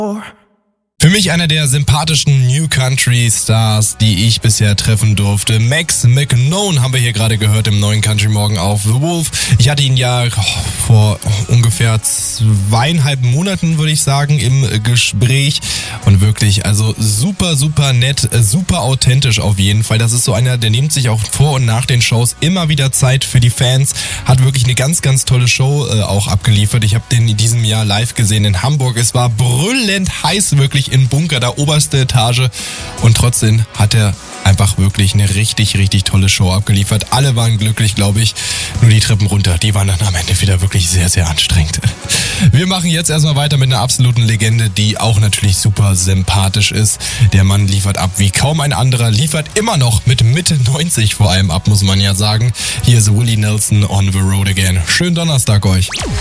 Für mich einer der sympathischen New Country Stars, die ich bisher treffen durfte. Max McKnone haben wir hier gerade gehört im neuen Country Morgen auf The Wolf. Ich hatte ihn ja vor ungefähr 2,5 Monaten, würde ich sagen, im Gespräch. Und wirklich, also super, super nett, super authentisch auf jeden Fall. Das ist so einer, der nimmt sich auch vor und nach den Shows immer wieder Zeit für die Fans. Hat wirklich eine ganz, ganz tolle Show auch abgeliefert. Ich habe den in diesem Jahr live gesehen in Hamburg. Es war brüllend heiß, wirklich im Bunker, da oberste Etage. Und trotzdem hat er einfach wirklich eine richtig, richtig tolle Show abgeliefert. Alle waren glücklich, glaube ich. Nur die Treppen runter, die waren dann am Ende wieder wirklich sehr, sehr anstrengend. Wir machen jetzt erstmal weiter mit einer absoluten Legende, die auch natürlich super sympathisch ist. Der Mann liefert ab wie kaum ein anderer, liefert immer noch mit Mitte 90 vor allem ab, muss man ja sagen. Hier ist Willie Nelson on the road again. Schönen Donnerstag euch.